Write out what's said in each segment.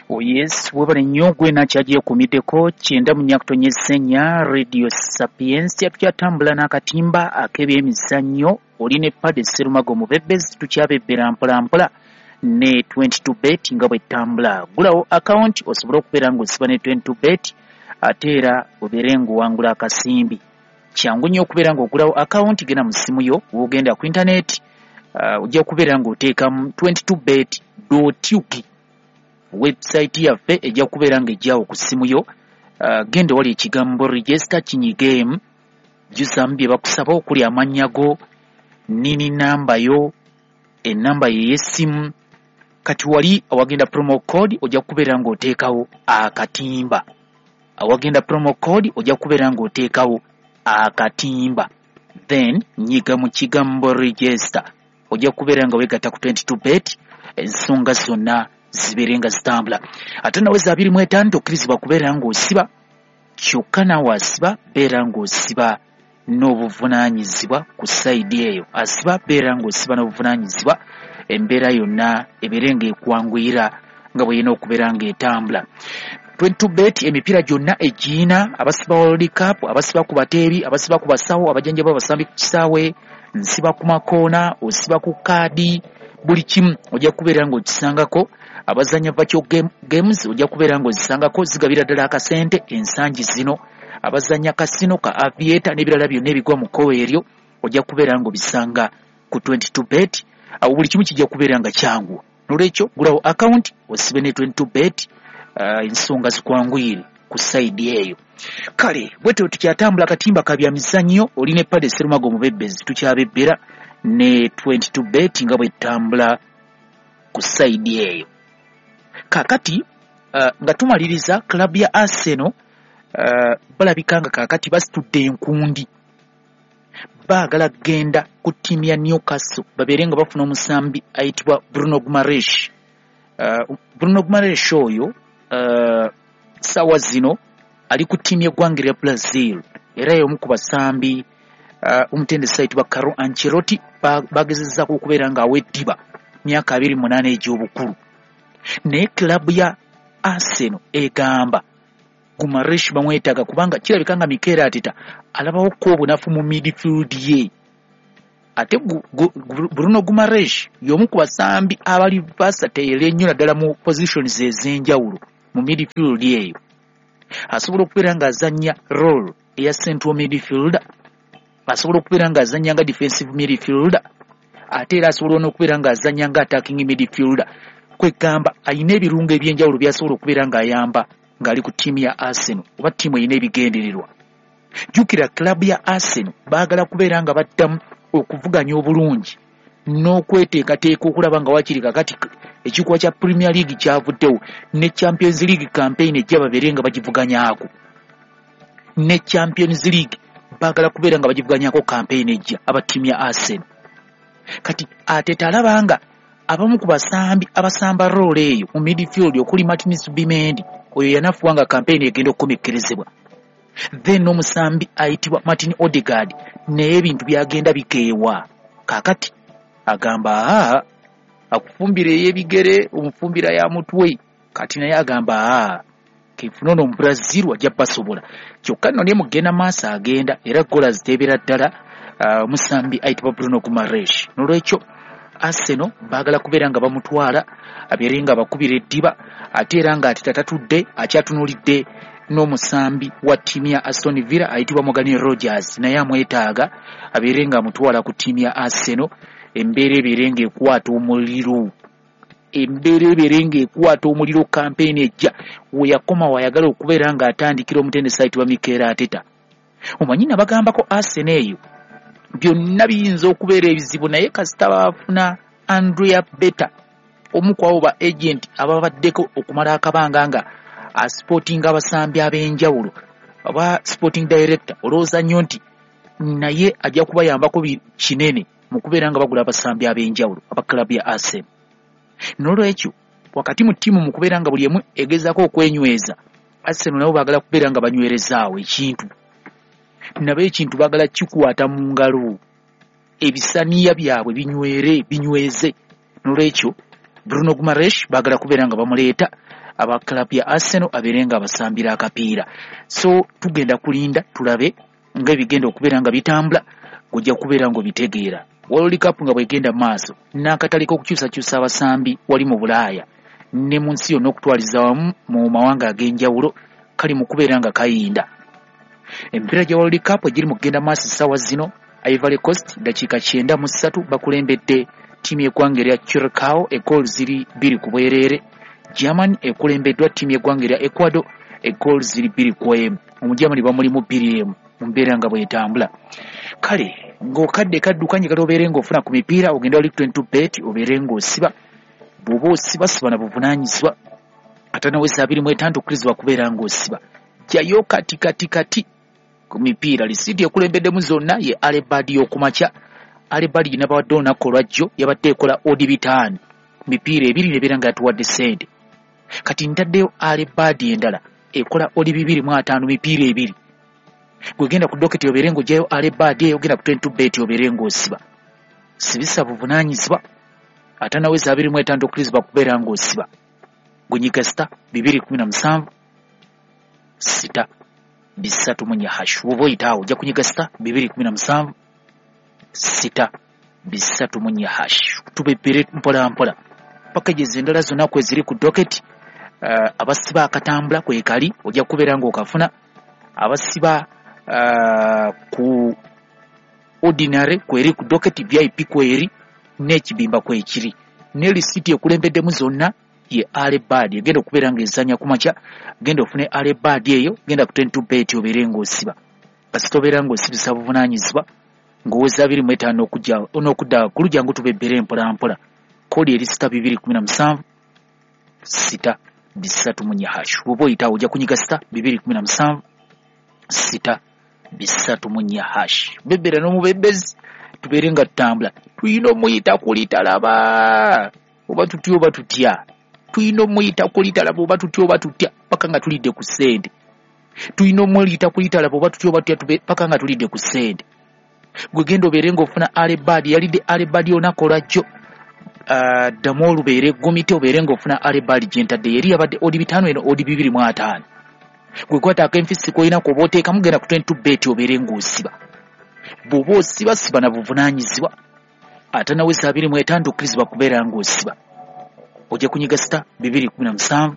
Oh yes, webale nnyo gwe nakyagiye kumideko kyenda mu nyakutonye senya Radio Sapiens yakyatambula n'akatimba ak'ebyemizannyo oli ne Padde Sserumago mu Bebezi tukyabebbera mpolampola ne 22bet nga bw'ettambula. Gulawo account osobola okubeera ng'osiba ne 22bet ate era obeere ng'owangula akasimbi. Kyangu nnyo okubeera ng'ogulawo account gena mu ssimu yo w'ogenda ku internet ojja kubeera ng'oteekamu 22bet.uk website yaffe ejja kubeera ng'ejjaawo ku ssimu yo. Genda wali ekigambo register kinyigemu jusamu bye bakusaba okuli amannya go, nini namba yo, enamba ye y'essimu. Kati wali awagenda promo code ojja kubeera ng'oteekawo akatimba. Awagenda promo code ojja kubeera ng'oteekawo akatimba. Then nyiga mu kigambo register ojja kubeera nga weegatta ku 22bet ensonga zonna zibeere nga zitambula. Ate nawe za 25 okkirizibwa kubeera ng'osiba kyokka naawe asiba beera ng'osiba n'obuvunaanyizibwa ku sayidi eyo. Asiba beera ng'osiba n'obuvunaanyizibwa embeera yonna ebeere ng'ekwanguyira nga bw'erina okubeera ng'etambula. 22bet emipiira gyonna egiina abasiba World Cup, abasiba ku bateebi, abasiba ku basawo, abajanjaba abasambi ku kisaawe, nsiba ku makoona, osiba ku kaadi, buli kimu ojja kubeera ng'okisangako. Abazanya virtual games ojja kubeera ng'ozisangako zigabira ddala akasente ensangi zino. Abazanya kasino ka aviator n'ebirala byonna ebigwa mu kkowe eryo ojja kubeera ng'obisanga ku 22bet. Awo buli kimu kijja kubeera nga kyangu. N'olwekyo gulawo account osibe ne 22bet ensonga zikwanguyire ku sayidi eyo. Kale bwetyo tukyatambula akatimba ka byamizannyo oli ne Padde Sserumago mu Bebezi tukyabebbera ne 22bet nga bw'etambula ku sayidi eyo. Kakati nga tumaliriza club ya Arsenal balabika nga kakati basitudde enkundi baagala genda ku ttiimu ya Newcastle babeere nga bafuna omusambi ayitibwa Bruno Guimaraes. Bruno Guimaraes oyo sawa zino ali ku ttiimu y'eggwanga erya Brazil era y'omu ku basambi omutendesi ayitibwa Carlo Ancelotti bagezezzaako okubeera ng'awa eddiba myaka 28 egy'obukulu. Naye kilabu ya Arsenal egamba Guimaraes bamwetaaga kubanga kirabika nga Mikel Arteta alabawo ko obunafu mu midfield ye. Ate Bruno Guimaraes y'omu ku basambi abali versatile ennyo naddala mu positions ez'enjawulo mu midfield eyo. Asobola okubeera ng'azannya role eya central midfielder, asobola okubeera ng'azannya nga defensive midfielder, ate era asobola n'okubeera ng'azannya nga attacking midfielder. Kwegamba ayina ebirungo eby'enjawulo by'asobola okubeera ng'ayamba ng'ali ku ttiimu ya Arsenal oba ttiimu erina ebigendererwa. Jjukira kilabu ya Arsenal baagala kubeera nga baddamu okuvuganya obulungi n'okweteekateeka okulaba nga wakiri kakati ekikuwa kya Premier League kyavuddewo ne Champions League campaign ejja babeere nga bagivuganyaako. Ne Champions League baagala kubeera nga bagivuganyaako campaign ejja aba ttiimu ya Arsenal. Kati Arteta alaba nga abamu ku basambi abasamba role eyo mu midfield okuli Martin Zubimendi oyo yanafuwa nga campaign egenda okukomekkerezebwa. Then n'omusambi ayitibwa Martin Odegaard naye ebintu byagenda bikeewa. Kakati agamba akufumbira ey'ebigere omufumbira ya mutwe. Kati naye agamba kifuna ono Brazil wajja basobola. Kyokka nno ne mugenda maaso agenda era gola ziteebera ddala omusambi ayitibwa Bruno Guimaraes. N'olwekyo Arsenal baagala kubeera nga bamutwala abeere nga bakubira eddiba ate era nga Arteta tatudde akyatunulidde n'omusambi wa ttiimu ya Aston Villa ayitibwa Morgan Rogers naye amwetaaga abeere nga amutwala ku ttiimu ya Arsenal. Embeera ebeere ng'ekwata omuliro, embeera ebeere ng'ekwata omuliro campaign ejja we yakoma wayagala okubeera ng'atandikira omutendesi ayitibwa Mikel Arteta. Omanyi nabagambako Arsenal eyo byonna biyinza okubeera ebizibu naye kasita bafuna Andrea Beta omu ku abo ba agent ababaddeko okumala akabanga nga sporting abasambi ab'enjawulo aba sporting director olowooza nnyo nti naye ajja kubayambako kinene mu kubeera nga bagula abasambi ab'enjawulo aba club ya Arsenal. N'olwekyo wakati mu ttiimu mu kubeera nga buli emu egezaako okwenyweza, Arsenal nabo baagala kubeera nga banywerezaawo ekintu. Nabo ekintu baagala kikwata mu ngalo ebisaniya byabwe binyweze. N'olwekyo Bruno Guimaraes baagala kubeera nga bamuleeta aba club ya Arsenal aberenga abasambira akapiira. So tugenda kulinda tulabe nga bigenda okubeera nga bitambula, kujja kubeera ngo bitegeera. World Cup nga bwegenda maaso n'akataliko okukyusa abasambi wali mu Bulaaya ne mu nsi yonna okutwaliza wamu mu mawanga ag'enjawulo kali mu kubeera nga kayinda. Empiira gya World Cup egiri mu kugenda maaso ssaawa zino, Ivory Coast dakiika 93 bakulembedde ttiimu y'eggwanga erya Curacao eggoolu ziri 2 ku bwereere. Germany ekulembeddwa ttiimu y'eggwanga erya Ecuador eggoolu ziri 2 ku 1. Omugermany bamulimu 2-1 mu mbeera nga bwetambula. Kale ng'okadde kaddukanye kati obeere ng'ofuna ku mipiira ogenda oli 22bet obeere ng'osiba. Bw'oba osiba na buvunaanyizibwa ate naweza 25 okkirizibwa kubeera ng'osiba. Jjayo kati ku mipiira. Lisiiti ekulembeddemu zonna ye Alebadi y'okumakya. Alebadi ginabawadde olunaku olwajjo yabadde ekola odi 5 mipiira 2 nebeera nga yatuwadde ssente. Kati ntaddeyo Alebadi endala ekola odi 25 mipiira 2. Gwegenda ku doketi obeere ng'ojjayo Alebadi eyo ogenda ku 22bet obeere ng'osiba. Sibisa buvunaanyizibwa ate naweza 25 okkirizibwa kubeera ng'osiba. Gunyiga star 217 6 bisatu hash. Woba oyitaawo ojja kunyiga star 217 6 bisatu hash. Tubebere mpola mpola. Packages endala zonna kweziri ku doketi. Abasiba akatambula kwekali ojja kubeera ng'okafuna. Abasiba ku ordinary kweri ku doketi, VIP kweri n'ekibimba kwekiri. Ne lisiiti ekulembeddemu zonna ye Alebadi egenda okubeera ng'ezanya ku makya. Genda ofune Alebadi eyo genda ku 22bet obeere ng'osiba. Kasita obeera ng'osibisa buvunaanyizibwa ng'oweza 25 okujja onokudda ku lujja tubebere mpola mpola. Kodi eri star 217 6 bisatu hash. Woba oyitaawo ojja kunyiga star 217 6 bisatu hash. Bebera n'omubebezi tubeere nga tutambula. Tuyina omuyita kulitalaba oba tutya oba tutya. Tuyina omuyita kulitalaba oba tutya oba tutya paka nga tulidde ku ssente. Tuyina omuyita kulitalaba oba tutya oba tutya paka nga tulidde ku ssente. Gwegenda obeere ng'ofuna Alebadi yalidde Alebadi olunaku olwajjo. Ddamu olubeere gomite obeere ng'ofuna Alebadi gyentadde yeri yabadde odi 5 eno odi 25. Gwekwata ak'enfisi koyina kuba oteekamu genda ku 22bet obeere ng'osiba. Bw'oba osiba na buvunaanyizibwa ate naweza 25 okkirizibwa kubeera ng'osiba. Ojja kunyiga star 217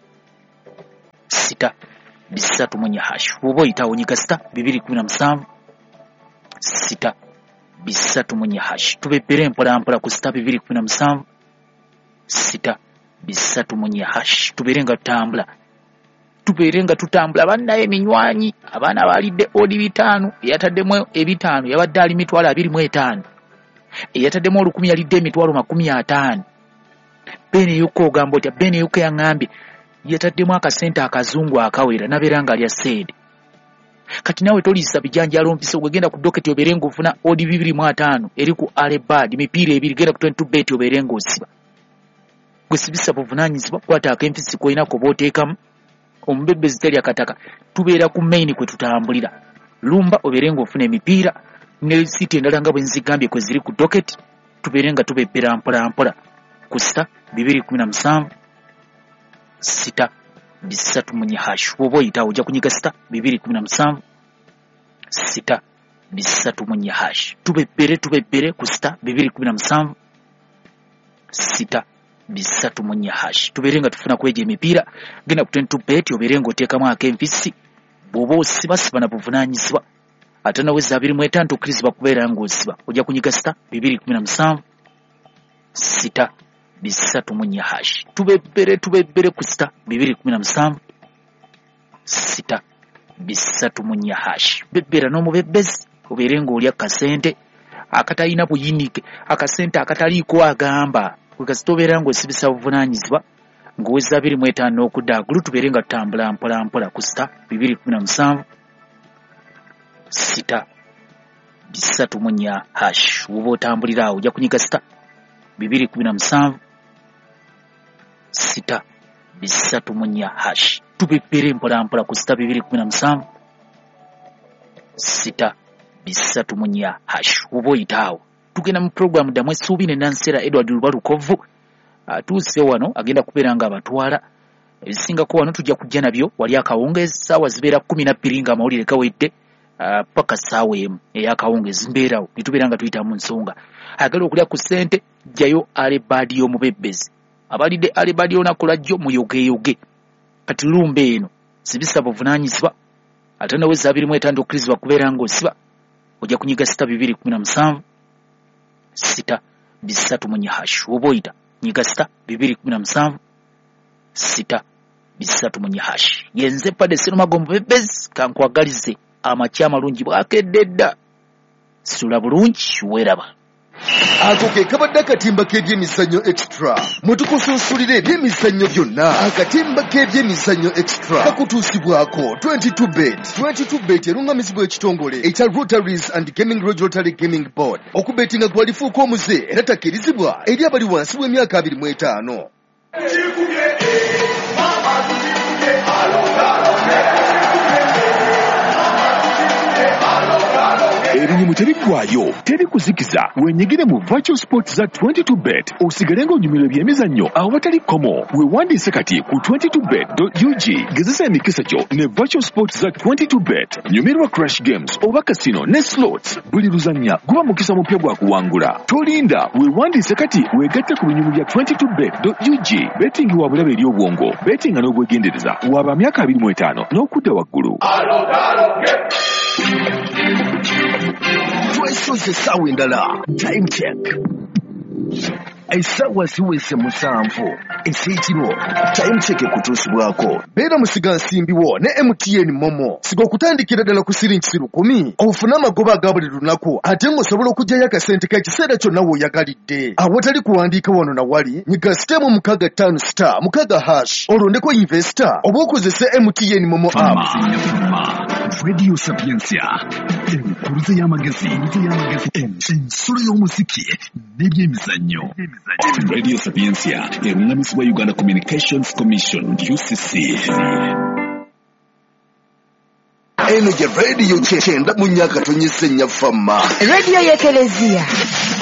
6 bisatu hash. Woba oyitaawo nyiga star 217 6 bisatu hash. Tubebere mpola mpola ku star 217 6 bisatu hash. Tubeere nga tutambula. Tubeere nga tutambula bannaye eminywanyi. Abaana balidde odi 5 eyataddemu 5 yabadde ali 25. Eyataddemu 10 yalidde 50. Bene yuko ogamba otya? Bene yuko yangambye yataddemu akasente akazungu akawera nabeera nga alya ssente. Kati nawe tolisa bijanjalo mpisa ogenda ku doketi obeere ng'ofuna odi 25 eri ku Alebadi mipiira 2 genda ku 22bet obeere ng'osiba. Gwesibisa buvunaanyizibwa kwata ak'empisi koyina kuba oteekamu. Omubebezi teri akataka. Tubeera ku main kwe tutambulira. Lumba obeere ng'ofuna emipiira ne lisiiti endala nga bwe nzigambye kwe ziri ku doketi. Tubeere nga tubebera mpola mpola ku star 217 6 bisatu hash. Woba oyitaawo ojja kunyiga star 217 6 bisatu hash. Tubebere ku star 217 6 bisatu hash. Tubeere nga tufuna kweja emipiira genda ku 22bet obeere ng'oteekamu ak'enfisi. Bw'oba osiba na buvunaanyizibwa ate naweza 25 okkirizibwa kubeera ng'osiba. Ojja kunyiga star 217 6 bisatu hash. Tubebere ku star 217 6 bisatu hash. Bebera n'omubebezi obeere ng'olya kasente akatalina buyinike, akasente akataliiko agamba. Kasita obeera ng'osibisa buvunaanyizibwa ng'oweza 25 okudda agulu. Tubeere nga tutambula mpola mpola ku star 217 6 bisatu hash. Woba otambulira awo ojja kunyiga star 217 6 bisatu hash. Tubebere mpola mpola ku star 217 6 bisatu hash. Woba oyitaawo tugenda mu program damu essuubi ne Nansera Edward Lubalukovu atuuse wano agenda kubeera nga abatwala ebisingako wano tujja kujja nabyo wali akawungeezi ssaawa zibeera 12 nga amawulire gawedde paka ssaawa emu ey'akawungeezi mbeerawo ne tubeera nga tuyita mu nsonga ayagala okulya ku ssente jjayo alebadi y'omubebbezi abalidde alebadi y'olunaku lwajjo muyogeeyoge kati lumba eno sibisa buvunaanyizibwa ate naweza 25 okkirizibwa kubeera ng'osiba ojja kunyiga 217 6 bisatu mu nyahashi oba oyita nyiga 217 6 bisatu mu nyahashi yenze Padde Sserumago Mubebbezi kankwagalize amakya amalungi bwakedde dda sula bulungi weeraba. Ako ke kabadde akatimba k'ebyemizannyo extra mutukusunsulira ebyemizannyo byonna. Akatimba k'ebyemizannyo extra kakutuusibwako 22bet erungamizibwa ekitongole ekya Rotaries and Gaming Rotary Gaming Board. Okubetinga kwalifuuka omuze era takkirizibwa eri abali wansi w'emyaka 25. Ebinyumu tebiggwayo, teri kuzikiza. Wenyigire mu Virtual Sports za 22bet osigale ng'onyumirwa ebyemizannyo awatali komo. Weewandiise kati ku 22bet.ug. Gezesa emikisa gyo ne Virtual Sports za 22bet. Nyumirwa Crash Games oba Casino ne Slots. Buli luzannya guba mukisa mupya gwa kuwangula. Tolinda, weewandiise kati weegatte ku binyumu bya 22bet.ug. Betting wa bulabe eri obwongo. Betting n'obwegendereza waba myaka 25 n'okudda waggulu. Twesoze essaawa endala. Time check. Essaawa ziweze 7 ez'ekiro. Time check ekutuusibwako. Beera musiga nsimbiwo ne MTN Momo. Siga okutandikira ddala ku siringi 10 ofune amagoba aga buli lunaku ate ng'osobola okuggyayo akasente k'ekiseera kyonna w'oyagalidde. Awatali kuwandiika wano na wali nyiga sitemu 65*6 olondeko investor oba okozese MTN Momo app. Radio Sapientia enkuruze y'amagezi ensolo y'omuziki n'ebyemizannyo. Radio Sapientia erungamizibwa Uganda Communications Commission UCC. Eno ye radio 9 mu nnyaka tonyese nnyafama. Radio y'Ekelezia.